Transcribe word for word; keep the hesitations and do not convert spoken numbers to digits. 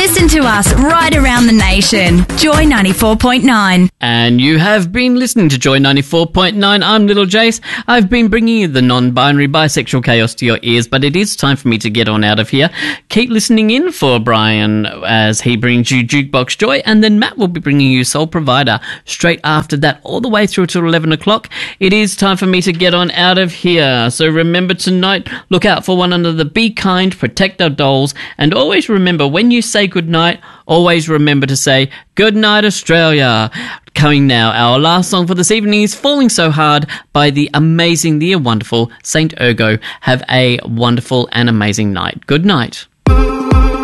Listen to us right around the nation. Joy ninety-four point nine. And you have been listening to Joy ninety-four point nine. I'm Little Jace. I've been bringing you the non-binary bisexual chaos to your ears, but it is time for me to get on out of here. Keep listening in for Brian as he brings you Jukebox Joy, and then Matt will be bringing you Soul Provider straight after that, all the way through till eleven o'clock. It is time for me to get on out of here. So remember tonight, look out for one another, be kind, protect our dolls, and always remember, when you say goodnight, always remember to say good night, Australia. Coming now, our last song for this evening is Falling So Hard by the amazing, the wonderful Saint Ergo. Have a wonderful and amazing night. Good night.